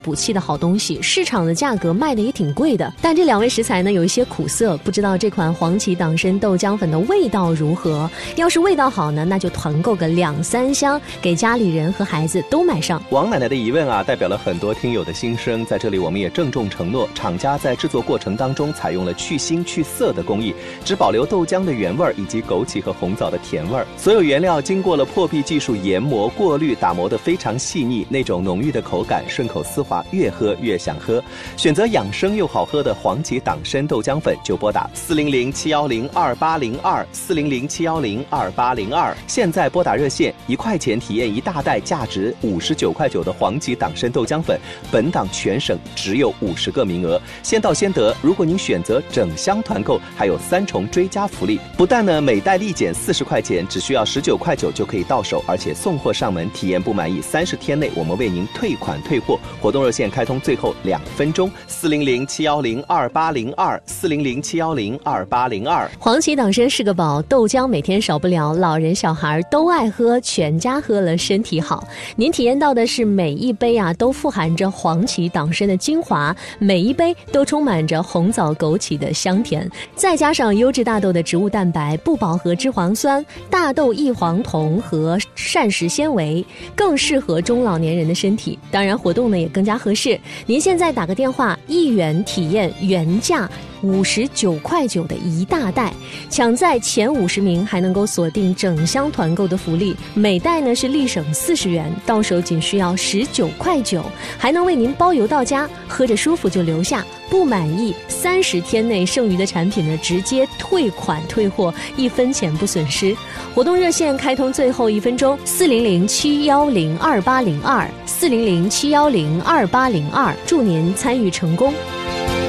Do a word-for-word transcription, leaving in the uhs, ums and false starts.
补气的好东西，市场的价格卖的也挺贵的。但这两味食材呢有一些苦涩，不知道这款黄芪党参豆浆粉的味道如何？要是味道好呢，那就团购个两三箱，给家里人和孩子都买上。 王奶奶的疑问啊，代表了很多听友的心声。在这里我们也郑重承诺，厂家在制作过程当中采用了去腥去涩的工艺，只保留豆浆的原味以及枸杞和红枣的甜味。所有原料经过了破壁技术研磨过滤，打磨得非常细腻，那种浓郁的口感顺口丝滑，越喝越想喝。选择养生又好喝的黄芪党参豆浆粉，就拨打四零零七幺零二八零二 四零零七幺零二八零二。现在拨打热线，一块钱体验一大袋价值五十九块九的黄芪党参豆浆粉，本档全省只有五十个名额，先到先得。如果您选择整箱团购，还有三重追加福利，不但呢每袋立减四十块钱，只需要十九块九就可以到手，而且送货上门，体验不满意三十天内我们为您退款退货。活动热线开通最后两分钟，四零零七幺零二八零二 四零零七幺零二八零二。 黄芪党参是个宝，豆浆每天少不了，老人小孩都爱喝，全家喝了身体好。您体验到的是每一杯啊都富含着黄芪党参的精华，每一杯都充满着红枣枸杞的香甜，再加上优质大豆的植物蛋白、不饱和脂肪酸、大豆异黄酮和膳食纤维，更适合中老年人的身体。当然活动呢也更加合适，您现在打个电话，一元体验原价五十九块九的一大袋，抢在前五十名还能够锁定整箱团购的福利，每袋呢是立省四十元，到手仅需要十九块九，还能为您包邮到家，喝着舒服就留下，不满意三十天内剩余的产品呢直接退款退货，一分钱不损失。活动热线开通最后一分钟，四零零七幺零二八零二 四零零七幺零二八零二，祝您参与成功。